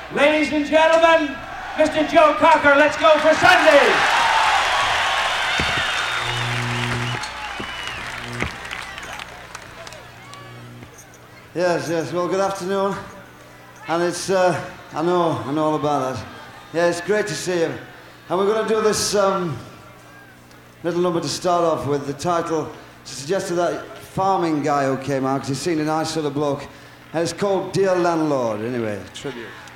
Ladies and gentlemen, Mr. Joe Cocker, let's go for Sunday. Yes, well, good afternoon. And it's, I know all about that. Yeah, it's great to see you. And we're going to do this little number to start off with. The title suggested that farming guy who came out, because he's seen a nice little bloke. And it's called Dear Landlord, anyway, tribute.